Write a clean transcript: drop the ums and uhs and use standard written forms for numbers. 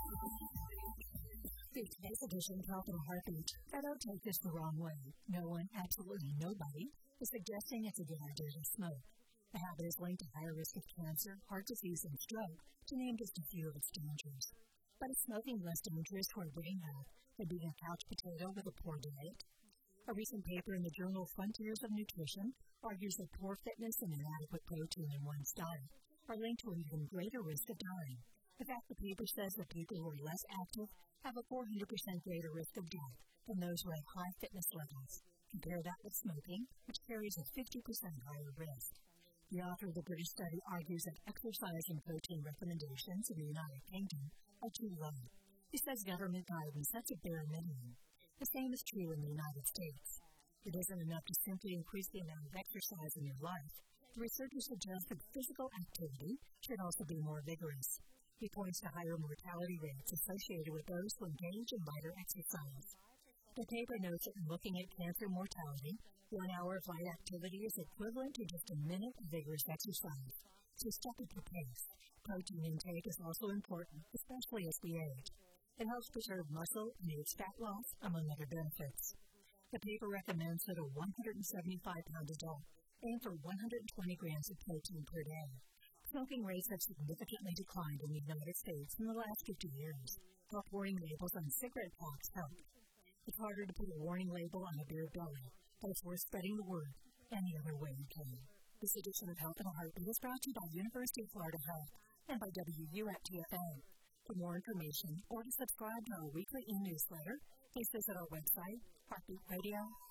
Today's edition of Health and Heartbeat. I don't take this the wrong way. No one, absolutely nobody, is suggesting it's a good idea to smoke. The habit is linked to higher risk of cancer, heart disease, and stroke, to name just a few of its dangers. But is smoking less dangerous for a brain health than being a couch potato with a poor diet? A recent paper in the journal Frontiers of Nutrition argues that poor fitness and inadequate protein in one's diet are linked to an even greater risk of dying. In fact, the paper says that people who are less active have a 400% greater risk of death than those who have high fitness levels. Compare that with smoking, which carries a 50% higher risk. The author of the British study argues that exercise and protein recommendations in the United Kingdom are too low. He says government guidance sets a bare minimum. The same is true in the United States. It isn't enough to simply increase the amount of exercise in your life. The researchers suggest that physical activity should also be more vigorous. He points to higher mortality rates associated with those who engage in lighter exercise. The paper notes that in looking at cancer mortality, 1 hour of light activity is equivalent to just a minute of vigorous exercise. So step up the pace. Protein intake is also important, especially as we age. It helps preserve muscle and aids fat loss, among other benefits. The paper recommends that a 175-pound adult aim for 120 grams of protein per day. Smoking rates have significantly declined in the United States in the last 50 years. Health warning labels on cigarette packs help. It's harder to put a warning label on a beer belly, but it's worth spreading the word any other way you can. This edition of Health and Heartbeat is brought to you by University of Florida Health and by WU at TFN. For more information or to subscribe to our weekly e-newsletter, please visit our website, heartbeatradio.com.